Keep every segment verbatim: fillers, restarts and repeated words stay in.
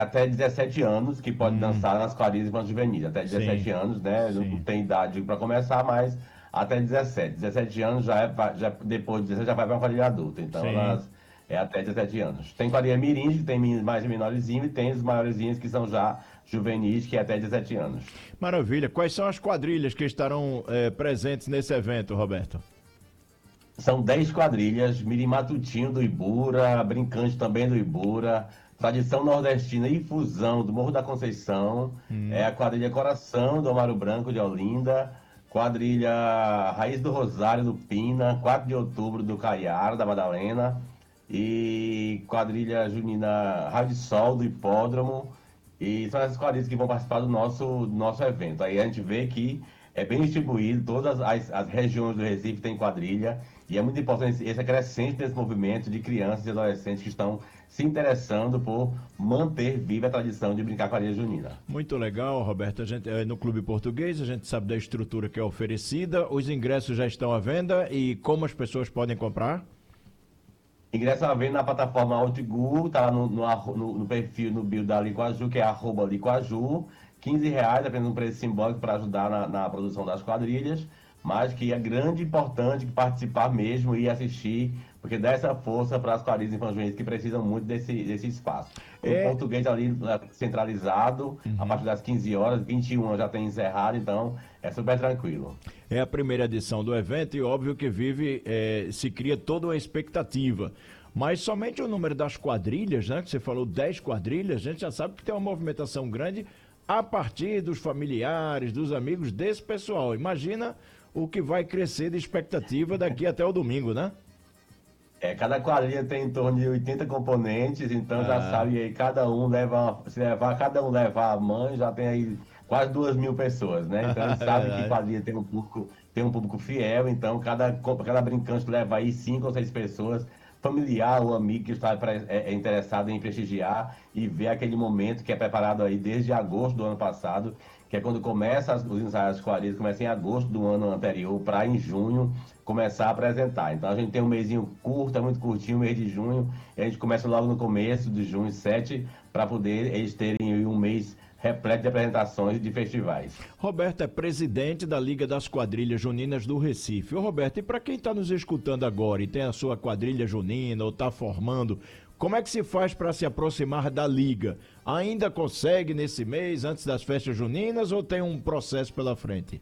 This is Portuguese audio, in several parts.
até dezessete anos que pode Hum, dançar nas quadrilhas infanto-juvenis. Até dezessete sim, anos, né? Não sim. tem idade para começar, mas até dezessete. dezessete anos já é, já, depois de dezessete já vai para uma quadrilha adulta. Então Sim. elas é até dezessete anos. Tem quadrilha mirim, que tem meninos mais menorzinhos, e tem os maiorzinhos que são já juvenis, que é até dezessete anos. Maravilha. Quais são as quadrilhas que estarão eh, presentes nesse evento, Roberto? São dez quadrilhas, Mirim Matutinho do Ibura, Brincante também do Ibura, Tradição Nordestina e Fusão do Morro da Conceição, é Hum, a quadrilha Coração do Amaro Branco de Olinda, quadrilha Raiz do Rosário do Pina, quatro de Outubro do Caiara, da Madalena, e quadrilha Junina Raio de Sol do Hipódromo, e são essas quadrilhas que vão participar do nosso, do nosso evento. Aí a gente vê que é bem distribuído, todas as, as regiões do Recife têm quadrilha, e é muito importante esse crescente desse movimento de crianças e adolescentes que estão se interessando por manter viva a tradição de brincar com a areia junina. muito legal, Roberto. A gente, eh, no Clube Português, a gente sabe da estrutura que é oferecida. Os ingressos já estão à venda e como as pessoas podem comprar? Ingresso à venda na plataforma Outgool, tá lá no, no, arro- no- no perfil, no bio da Licoaju, que é arroba Licoaju, quinze reais, apenas um preço simbólico para ajudar na, na produção das quadrilhas, mas que é grande e importante participar mesmo e assistir, porque dá essa força para as quadrilhas infantis que precisam muito desse, desse espaço. O É. português ali eh, centralizado, a Uhum. partir das quinze horas, vinte e uma já tem encerrado, então é super tranquilo. É a primeira edição do evento e óbvio que vive, eh, se cria toda uma expectativa. Mas somente o número das quadrilhas, né? Que você falou dez quadrilhas, a gente já sabe que tem uma movimentação grande a partir dos familiares, dos amigos desse pessoal. Imagina o que vai crescer de expectativa daqui até o domingo, né? É, cada quadrilha tem em torno de oitenta componentes, então já Ah, sabe aí, cada um leva, uma- se levar, cada um levar a mãe, já tem aí quase duas mil pessoas, né? Então a gente é sabe que verdade. quadrilha tem um público, tem um público fiel, então cada, co- cada brincante leva aí cinco ou seis pessoas, familiar ou amigo que está pre- é, é interessado em prestigiar e ver aquele momento que é preparado aí desde agosto do ano passado, que é quando começa as- os ensaios de quadrilhas, começa em agosto do ano anterior para em junho começar a apresentar. Então a gente tem um mesinho curto, é muito curtinho, mês de junho, e a gente começa logo no começo de junho, sete, para poder eles terem aí um mês repleto de apresentações e de festivais. Roberto é presidente da Liga das Quadrilhas Juninas do Recife. Ô Roberto, e para quem está nos escutando agora e tem a sua quadrilha junina ou está formando, como é que se faz para se aproximar da Liga? Ainda consegue nesse mês, antes das festas juninas, ou tem um processo pela frente?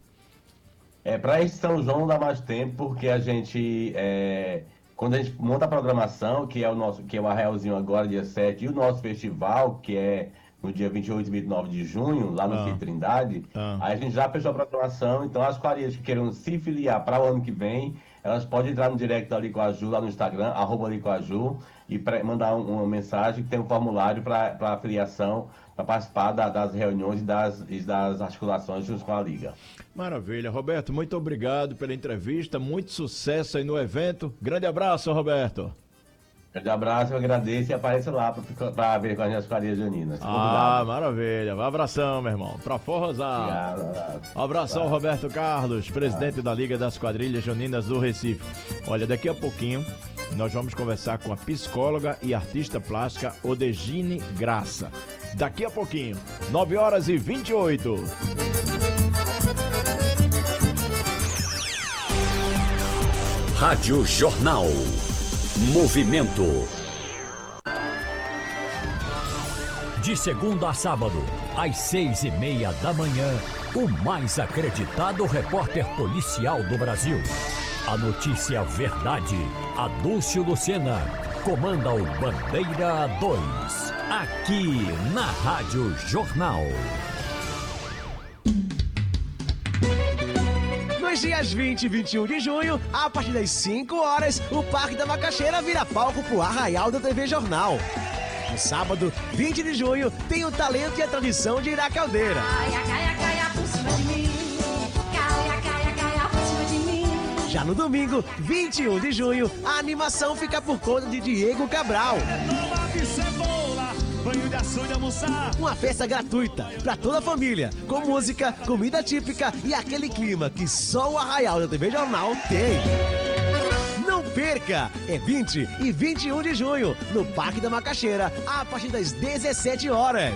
É, para esse São João dá mais tempo, porque a gente, é, quando a gente monta a programação, que é o nosso, que é o Arraialzinho agora, dia sete, e o nosso festival, que é no dia vinte e oito e vinte e nove de junho, lá no Ah, Sítio Trindade, ah. aí a gente já fechou a programação, então as quadrilhas que queiram se filiar para o ano que vem, elas podem entrar no direct da Licoaju, lá no Instagram, arroba Licoaju, e pre- mandar um- uma mensagem que tem um formulário para a filiação, para participar da- das reuniões e das, e das articulações junto com a Liga. Maravilha. Roberto, muito obrigado pela entrevista, muito sucesso aí no evento. Grande abraço, Roberto. Grande abraço, eu agradeço e apareça lá para ver com as minhas quadrilhas juninas. Ah, Convidado. maravilha. Um abração, meu irmão. Pra forrosar. Obrigado, abraço. Um abração, Abraço. Roberto Carlos, presidente da Liga das Quadrilhas Juninas do Recife. Olha, daqui a pouquinho nós vamos conversar com a psicóloga e artista plástica Odegine Graça. Daqui a pouquinho, nove horas e vinte e oito. Rádio Jornal. Movimento. De segunda a sábado, às seis e meia da manhã, o mais acreditado repórter policial do Brasil. A notícia verdade, Adúlcio Lucena, comanda o Bandeira dois, aqui na Rádio Jornal. Nos dias vinte e vinte e um de junho, a partir das cinco horas, o Parque da Macaxeira vira palco pro Arraial da T V Jornal. No sábado, vinte de junho, tem o talento e a tradição de Ira Caldeira. Caia, caia, caia por cima de mim. Caia, caia, caia por cima de mim. Já no domingo, vinte e um de junho, a animação fica por conta de Diego Cabral. Banho de açude, almoçar. Uma festa gratuita para toda a família, com música, comida típica e aquele clima que só o Arraial da T V Jornal tem. Não perca! É vinte e vinte e um de junho, no Parque da Macaxeira, a partir das dezessete horas.